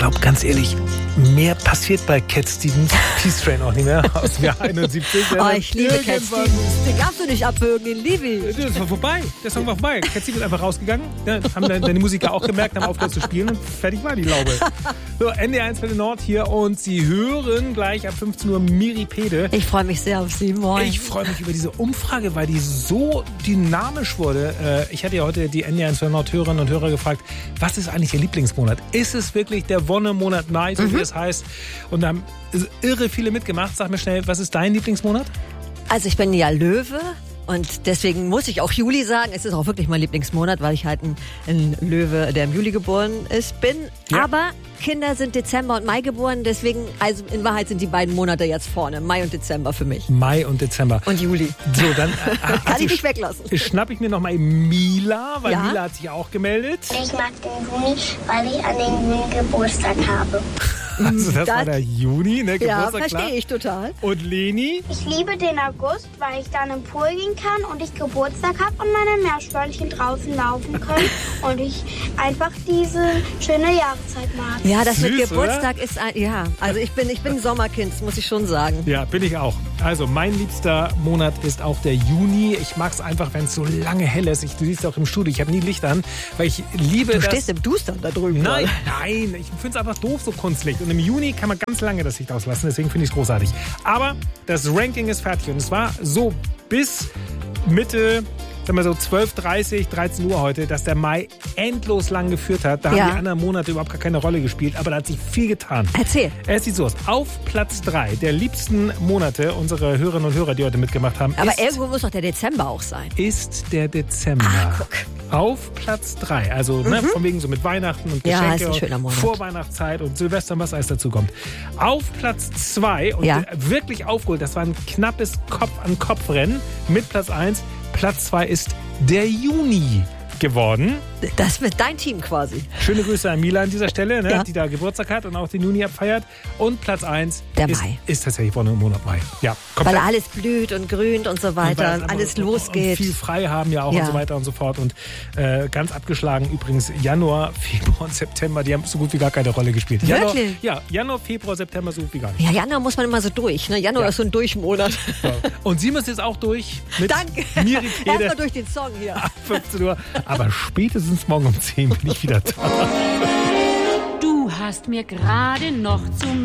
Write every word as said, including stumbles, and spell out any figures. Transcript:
glaube, ganz ehrlich, mehr passiert bei Cat Stevens Peace Train auch nicht mehr. Aus dem Jahr einundsiebzig. Oh, ich liebe Cat Stevens. Den darfst du nicht abwürgen, den liebe ich. Das war vorbei. Der Song war vorbei. Cat Stevens ist einfach rausgegangen. Ja, haben dann die Musiker auch gemerkt, haben aufgehört zu spielen und fertig war die Laube. So, N D R eins Welle Nord hier und Sie hören gleich ab fünfzehn Uhr Miripede. Ich freue mich sehr auf Sie. Moin. Ich freue mich über diese Umfrage, weil die so dynamisch wurde. Ich hatte ja heute die N D R eins Welle Nord Hörerinnen und Hörer gefragt, was ist eigentlich Ihr Lieblingsmonat? Ist es wirklich der Wonnemonat Mai, so mhm. wie es heißt? Und da haben irre viele mitgemacht. Sag mir schnell, was ist dein Lieblingsmonat? Also ich bin ja Löwe. Und deswegen muss ich auch Juli sagen. Es ist auch wirklich mein Lieblingsmonat, weil ich halt ein, ein Löwe, der im Juli geboren ist, bin. Ja. Aber Kinder sind Dezember und Mai geboren. Deswegen, also in Wahrheit sind die beiden Monate jetzt vorne. Mai und Dezember für mich. Mai und Dezember. Und Juli. So, dann äh, kann ich nicht weglassen. Schnapp ich mir noch mal Mila, weil ja. Mila hat sich auch gemeldet. Ich mag den Juni, weil ich an den Juni Geburtstag habe. Also das, das war der Juni, ne? Geburtstag, ja, verstehe ich total. Und Leni? Ich liebe den August, weil ich dann im Pool gehen kann und ich Geburtstag habe und meine Meerschweinchen draußen laufen können und ich einfach diese schöne Jahreszeit mag. Ja, das Süß, mit Geburtstag oder? ist ein, ja, also ich bin, ich bin ein Sommerkind, das muss ich schon sagen. Ja, bin ich auch. Also mein liebster Monat ist auch der Juni. Ich mag es einfach, wenn es so lange hell ist. Ich, du siehst auch im Studio, ich habe nie Licht an, weil ich liebe du das. Du stehst im Dustern da drüben. Nein, oder? Nein, ich finde es einfach doof, so Kunstlicht. Und im Juni kann man ganz lange das Licht auslassen, deswegen finde ich es großartig. Aber das Ranking ist fertig und es war so bis Mitte, sagen wir so zwölf Uhr dreißig, dreizehn Uhr heute, dass der Mai endlos lang geführt hat. Da ja. haben die anderen Monate überhaupt gar keine Rolle gespielt, aber da hat sich viel getan. Erzähl. Es sieht so aus. Auf Platz drei der liebsten Monate unserer Hörerinnen und Hörer, die heute mitgemacht haben, aber ist, irgendwo muss doch der Dezember auch sein. Ist der Dezember. Ah, guck. Auf Platz drei. Also mhm. ne, von wegen so mit Weihnachten und ja, Geschenke, ist ein schöner Monat. Vorweihnachtszeit und Silvester, was alles dazu kommt. Auf Platz zwei und ja. wirklich aufgeholt, das war ein knappes Kopf-an-Kopf-Rennen mit Platz eins. Platz zwei ist der Juni geworden. Das wird dein Team quasi. Schöne Grüße an Mila an dieser Stelle, ne, ja. die da Geburtstag hat und auch den Juni abfeiert. Und Platz eins der ist, Mai. ist tatsächlich von dem Monat Mai. Ja, weil alles blüht und grünt und so weiter und alles und, losgeht. Und viel frei haben ja auch ja. und so weiter und so fort. Und äh, ganz abgeschlagen übrigens Januar, Februar und September, die haben so gut wie gar keine Rolle gespielt. Januar, wirklich? Ja, Januar, Februar, September so gut wie gar nicht. Ja, Januar muss man immer so durch. Ne? Januar ja. ist so ein Durchmonat. So. Und Sie müssen jetzt auch durch mit Danke. Miripede. Erstmal durch den Song hier. Ab fünfzehn Uhr. Aber spätestens morgen um zehn bin ich wieder da. Du hast mir gerade noch zum